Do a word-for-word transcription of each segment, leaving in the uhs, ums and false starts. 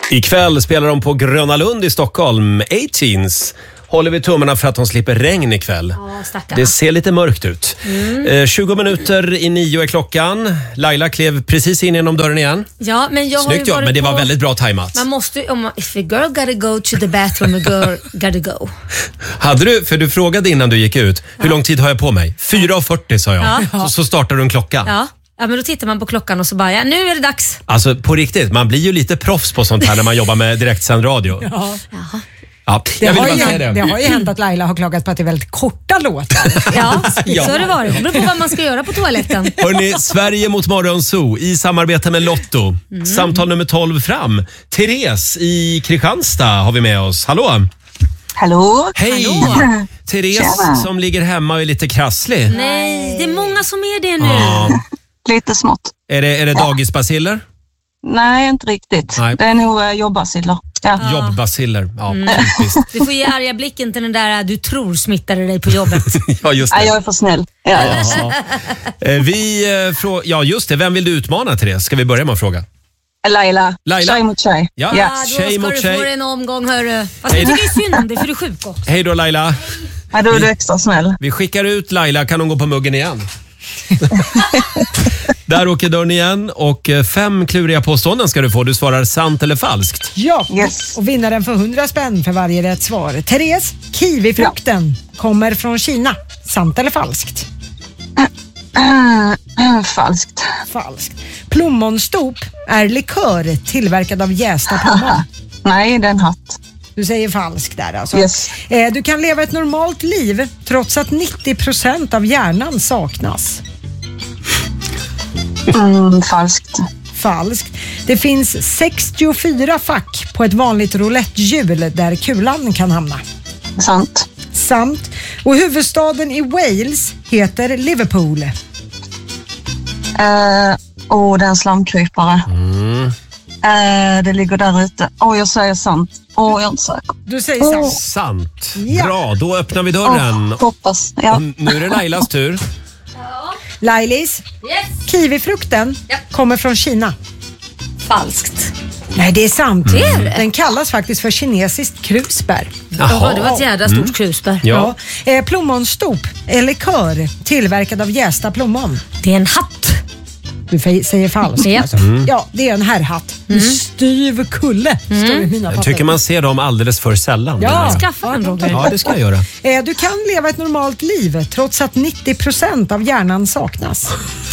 Ikväll spelar de på Gröna Lund i Stockholm. eighteens. Håller vi tummarna för att de slipper regn ikväll. Ja, det ser lite mörkt ut. Mm. Eh, tjugo minuter i nio är klockan. Laila klev precis in genom dörren igen. Ja, men jag Snyggt har ju jobb, men det var på... väldigt bra tajmat. Man måste, om, if a girl gotta go to the bathroom, a girl gotta go. Hade du, för du frågade innan du gick ut, hur ja. lång tid har jag på mig? fyra fyrtio sa jag. Ja. Så, så startar du en klocka. Ja. Ja, men då tittar man på klockan och så bara, ja, nu är det dags. Alltså på riktigt, man blir ju lite proffs på sånt här när man jobbar med direktsänd radio. Ja. Ja. Ja, det, har ju, det. det har ju hänt att Laila har klagat på att det är väldigt korta låtar. Ja, ja. Så har det varit. Det beror på vad man ska göra på toaletten. Hörrni, Sverige mot Morgonzoo i samarbete med Lotto. Mm. Samtal nummer tolv fram. Therese i Kristianstad har vi med oss. Hallå! Hallå! Hej! Hallå. Therese Tjena. som ligger hemma och är lite krasslig. Nej, det är många som är det nu. Ja. Lite smått. Är det, är det dagisbaciller? Nej, inte riktigt. Nej. Det är nog uh, jobbaciller. Ja. Ja. Jobbaciller, ja, mm. typiskt. Du får ge arga blicken till den där du tror smittade dig på jobbet. Ja, just det. Nej, jag är för snäll. Ja, ja. Vi, frå- ja, just det. Vem vill du utmana, Therese? Ska vi börja med att fråga? Laila. Laila. Tjej mot tjej. Ja, ja då tjej ska mot du tjej. få en omgång, hörru. Fast jag tycker synd om dig, för du är sjuk också. Hej då, Laila. Ja, då är du extra snäll. Vi skickar ut Laila. Kan hon gå på muggen igen? Där åker dörren igen och fem kluriga påståenden ska du få. Du svarar sant eller falskt. Ja, yes. Och vinnaren för hundra spänn för varje rätt svar. Therese, kiwifrukten ja. kommer från Kina. Sant eller falskt? Uh, uh, falskt. Falskt. Plommonstop är likör tillverkad av jästa plommon. Nej, det är en hatt. Du säger falskt där alltså. Yes. Eh, du kan leva ett normalt liv trots att nittio procent av hjärnan saknas. Mm, falskt. Falskt. Det finns sextiofyra fack på ett vanligt roulettehjul där kulan kan hamna. Sant. Sant. Och huvudstaden i Wales heter Liverpool. Uh, och det är en slamkrypare. Mm. Uh, det ligger där ute. Åh, oh, jag säger sant. Åh, oh, jag är inte säker. Du säger sant. Oh. Sant. Ja. Bra, då öppnar vi dörren. Oh, hoppas. Ja. Och nu är det Lailas tur. Ja. Lailis, yes. kiwifrukten ja. kommer från Kina. Falskt. Nej, det är sant. Mm. Den kallas faktiskt för kinesiskt krusbär. Jaha, det var ett jädra stort mm. krusbär. Ja. Ja. Eh, plommonstop är likör tillverkad av jästa plommon. Det är en hatt. Du säger falskt. Ja. Alltså. Mm. Ja, det är en herrhatt. Mm. Styv kulle, mm. står i mina Jag tycker man ser dem alldeles för sällan. Ja, skaffa en Roger. Ja, det ska jag göra. Eh, du kan leva ett normalt liv trots att nittio procent av hjärnan saknas.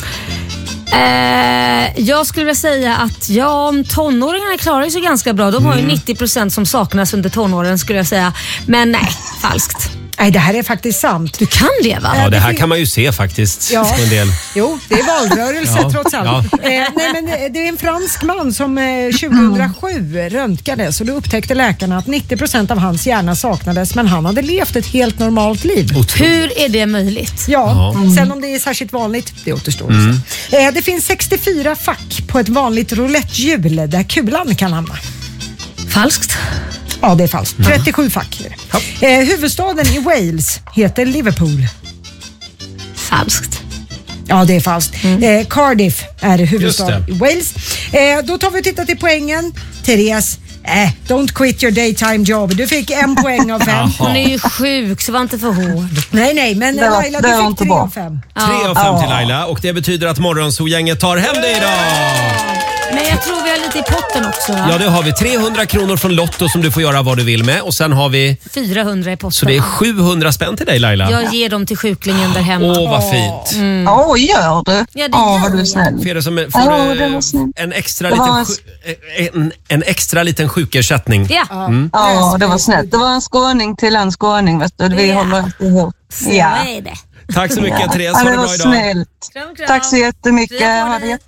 Eh, jag skulle vilja säga att ja, tonåringarna klarar sig ganska bra. De har ju mm. nittio procent som saknas under tonåren, skulle jag säga. Men nej, falskt. Nej, det här är faktiskt sant. Du kan leva. Ja, det här kan man ju se faktiskt. Ja. En del. Jo, det är valrörelse ja. trots allt. Ja. Eh, nej, men det är en fransk man som eh, tjugohundrasju röntgades och då upptäckte läkarna att nittio procent av hans hjärna saknades, men han hade levt ett helt normalt liv. Otroligt. Hur är det möjligt? Ja, mm. sen om det är särskilt vanligt, det återstår. Mm. Eh, det finns sextiofyra fack på ett vanligt roulettehjul där kulan kan hamna. Falskt. Ja, det är falskt. trettiosju fack. Ja. Eh, huvudstaden i Wales heter Liverpool. Falskt. Ja, det är falskt. Mm. Eh, Cardiff är huvudstaden i Wales. Eh, då tar vi och tittar till poängen. Therese, eh, don't quit your daytime job. Du fick en poäng av fem. Hon är ju sjuk, så var inte för hård. Nej, nej, men det var, Laila, det du fick tre av fem. Tre av fem till Laila och det betyder att Morgonzoo-gänget tar hem det idag. Men jag tror vi har lite i potten också, va? Ja, det har vi. trehundra kronor från Lotto som du får göra vad du vill med. Och sen har vi... fyrahundra i potten. Så det är sjuhundra spänn till dig, Laila. Jag ger dem till sjuklingen där hemma. Åh, vad fint. Ja, mm. oh, gör du? Ja, oh, vad du är snäll. Får, det som, får oh, du det en, extra liten, var... en, en extra liten sjukersättning? Ja. Mm. Ja, oh, det var snällt. Det var en skåning till en skåning, vet du. Vi ja. håller inte ihop. Så ja. är det. Tack så mycket, ja. Therese. Ha det bra idag. Snällt. Tack så jättemycket. Ha det jätte